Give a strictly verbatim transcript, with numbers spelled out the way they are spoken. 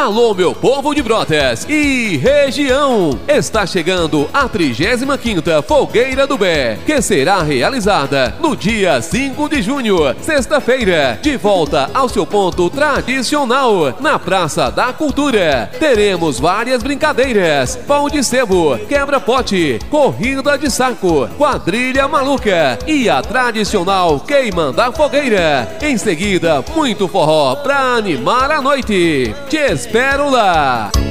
Alô, meu povo de Brotas e região! Está chegando a trigésima quinta Fogueira do Bé, que será realizada no dia cinco de junho, sexta-feira, de volta ao seu ponto tradicional, na Praça da Cultura. Teremos várias brincadeiras: pão de sebo, quebra-pote, corrida de saco, quadrilha maluca e a tradicional queima da fogueira. Em seguida, muito forró pra animar a noite. Te espero lá!